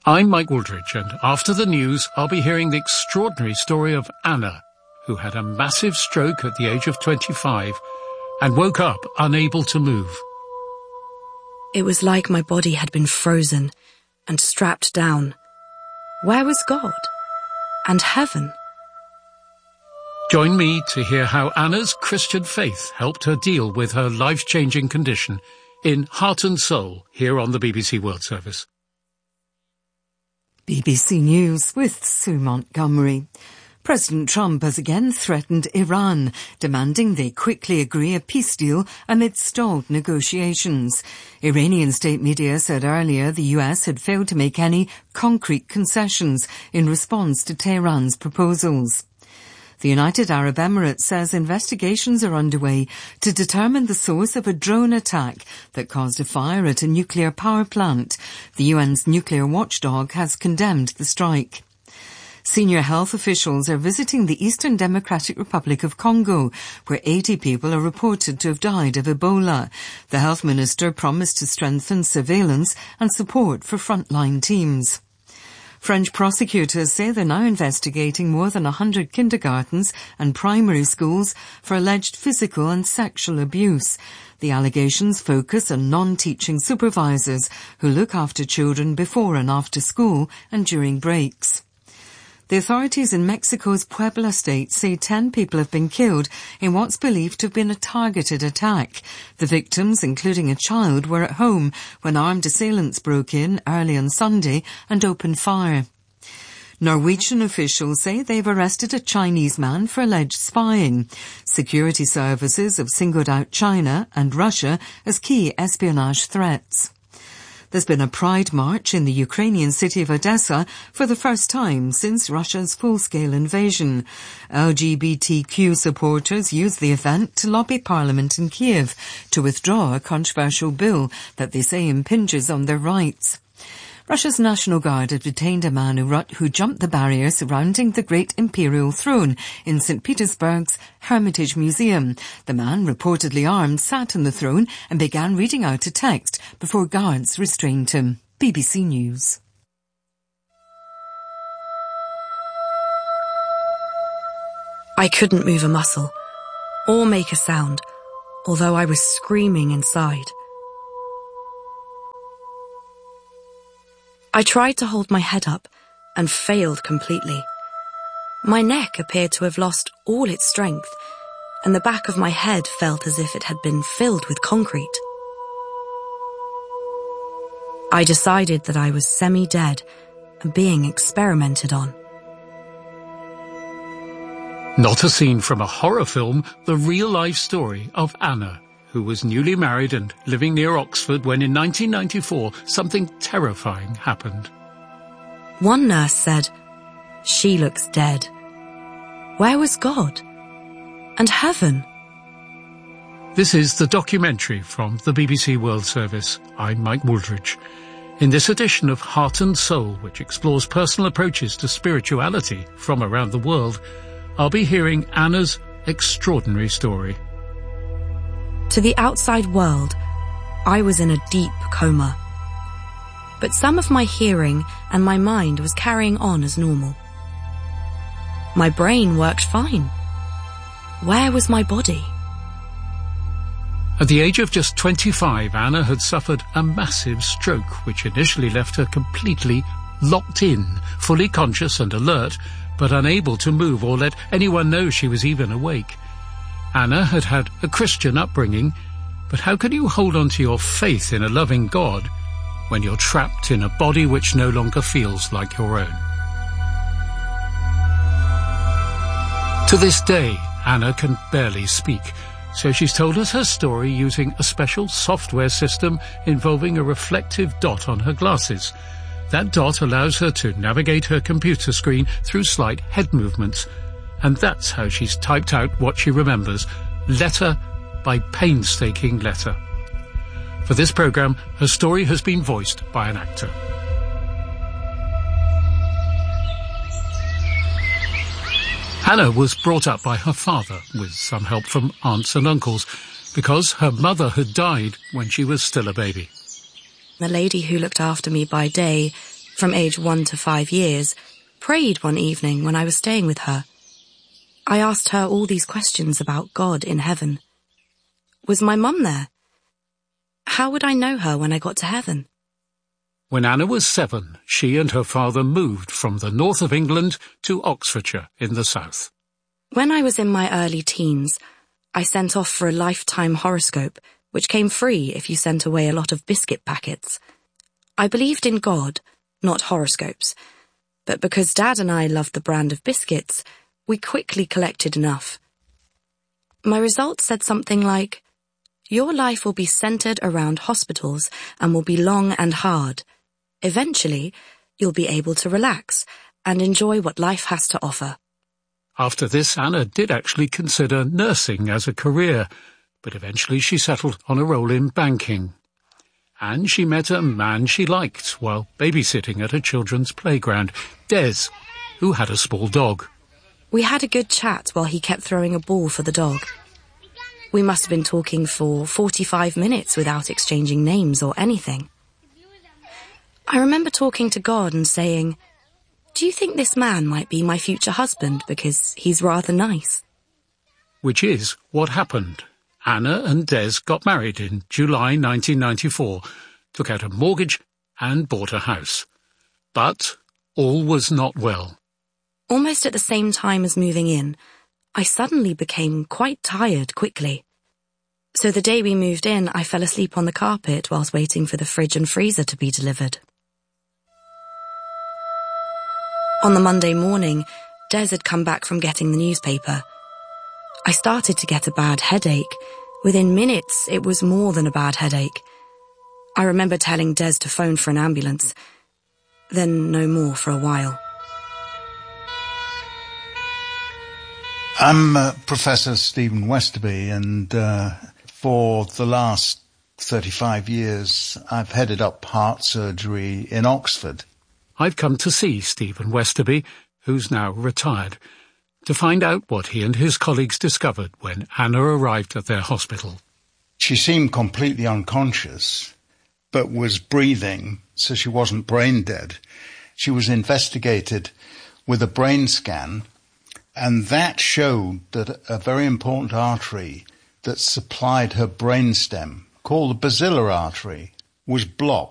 I'm Mike Wooldridge, and after the news, I'll be hearing the extraordinary story of Anna, who had a massive stroke at the age of 25 and woke up unable to move. It was like my body had been frozen and strapped down. Where was God? And heaven? Join me to hear how Anna's Christian faith helped her deal with her life-changing condition in Heart and Soul, here on the BBC World Service. BBC News with Sue Montgomery. President Trump has again threatened Iran, demanding they quickly agree a peace deal amid stalled negotiations. Iranian state media said earlier the US had failed to make any concrete concessions in response to Tehran's proposals. The United Arab Emirates says investigations are underway to determine the source of a drone attack that caused a fire at a nuclear power plant. The UN's nuclear watchdog has condemned the strike. Senior health officials are visiting the Eastern Democratic Republic of Congo, where 80 people are reported to have died of Ebola. The health minister promised to strengthen surveillance and support for frontline teams. French prosecutors say they're now investigating more than 100 kindergartens and primary schools for alleged physical and sexual abuse. The allegations focus on non-teaching supervisors who look after children before and after school and during breaks. The authorities in Mexico's Puebla state say 10 people have been killed in what's believed to have been a targeted attack. The victims, including a child, were at home when armed assailants broke in early on Sunday and opened fire. Norwegian officials say they've arrested a Chinese man for alleged spying. Security services have singled out China and Russia as key espionage threats. There's been a pride march in the Ukrainian city of Odessa for the first time since Russia's full-scale invasion. LGBTQ supporters used the event to lobby Parliament in Kiev to withdraw a controversial bill that they say impinges on their rights. Russia's National Guard have detained a man who jumped the barrier surrounding the Great Imperial Throne in St. Petersburg's Hermitage Museum. The man, reportedly armed, sat on the throne and began reading out a text before guards restrained him. BBC News. I couldn't move a muscle or make a sound, although I was screaming inside. I tried to hold my head up and failed completely. My neck appeared to have lost all its strength, and the back of my head felt as if it had been filled with concrete. I decided that I was semi-dead and being experimented on. Not a scene from a horror film, the real-life story of Anna, who was newly married and living near Oxford when in 1994 something terrifying happened. One nurse said, "She looks dead." Where was God? And heaven? This is the documentary from the BBC World Service. I'm Mike Wooldridge. In this edition of Heart and Soul, which explores personal approaches to spirituality from around the world, I'll be hearing Anna's extraordinary story. To the outside world, I was in a deep coma. But some of my hearing and my mind was carrying on as normal. My brain worked fine. Where was my body? At the age of just 25, Anna had suffered a massive stroke, which initially left her completely locked in, fully conscious and alert, but unable to move or let anyone know she was even awake. Anna had had a Christian upbringing, but how can you hold on to your faith in a loving God when you're trapped in a body which no longer feels like your own? To this day, Anna can barely speak, so she's told us her story using a special software system involving a reflective dot on her glasses. That dot allows her to navigate her computer screen through slight head movements, and that's how she's typed out what she remembers, letter by painstaking letter. For this programme, her story has been voiced by an actor. Anna was brought up by her father, with some help from aunts and uncles, because her mother had died when she was still a baby. The lady who looked after me by day from age 1 to 5 years, prayed one evening when I was staying with her. I asked her all these questions about God in heaven. Was my mum there? How would I know her when I got to heaven? When Anna was 7, she and her father moved from the north of England to Oxfordshire in the south. When I was in my early teens, I sent off for a lifetime horoscope, which came free if you sent away a lot of biscuit packets. I believed in God, not horoscopes, but because Dad and I loved the brand of biscuits, we quickly collected enough. My results said something like, "Your life will be centered around hospitals and will be long and hard. Eventually, you'll be able to relax and enjoy what life has to offer." After this, Anna did actually consider nursing as a career, but eventually she settled on a role in banking. And she met a man she liked while babysitting at a children's playground, Des, who had a small dog. We had a good chat while he kept throwing a ball for the dog. We must have been talking for 45 minutes without exchanging names or anything. I remember talking to God and saying, "Do you think this man might be my future husband because he's rather nice?" Which is what happened. Anna and Des got married in July 1994, took out a mortgage and bought a house. But all was not well. Almost at the same time as moving in, I suddenly became quite tired quickly. So the day we moved in, I fell asleep on the carpet whilst waiting for the fridge and freezer to be delivered. On the Monday morning, Des had come back from getting the newspaper. I started to get a bad headache. Within minutes, it was more than a bad headache. I remember telling Des to phone for an ambulance. Then no more for a while. I'm Professor Stephen Westerby, and for the last 35 years, I've headed up heart surgery in Oxford. I've come to see Stephen Westerby, who's now retired, to find out what he and his colleagues discovered when Anna arrived at their hospital. She seemed completely unconscious, but was breathing, so she wasn't brain dead. She was investigated with a brain scan, and that showed that a very important artery that supplied her brainstem, called the basilar artery, was blocked.